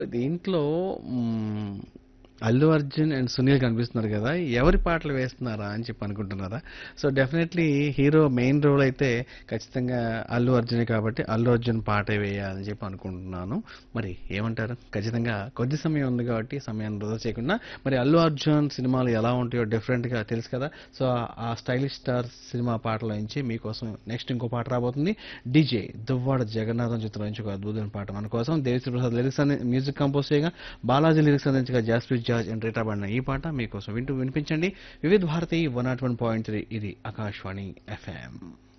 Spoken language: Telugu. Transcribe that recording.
దీంట్లో అల్లు అర్జున్ అండ్ సునీల్ కనిపిస్తున్నారు కదా! ఎవరి పాటలు వేస్తున్నారా అని చెప్పి అనుకుంటున్నారా? So, definitely hero main role అయితే ఖచ్చితంగా అల్లు అర్జునే కాబట్టి అల్లు అర్జున్ పాటే వేయాలని చెప్పి అనుకుంటున్నాను. మరి ఏమంటారు? ఖచ్చితంగా కొద్ది సమయం ఉంది కాబట్టి సమయాన్ని వృధా చేయకుండా మరి అల్లు అర్జున్ సినిమాలు ఎలా ఉంటాయో డిఫరెంట్‌గా తెలుసు కదా! సో, ఆ స్టైలిష్ స్టార్ సినిమా పాటలో నుంచి మీకోసం నెక్స్ట్ ఇంకో పాట రాబోతుంది. 'డీజే' దువ్వాడ జగన్నాథం చిత్రం నుంచి ఒక అద్భుతమైన పాట మన కోసం Devi Sri Prasad lyrics music compose చేయగా బాలాజీ లిరిక్స్ అందించగా జాస్ప్రీత్ జార్జ్ అండ్ రీటా పాడిన ఈ పాట మీకోసం వింటూ వినిపించండి. వివిధ భారతి 101.3 ఇది ఆకాశవాణి ఎఫ్ఎం.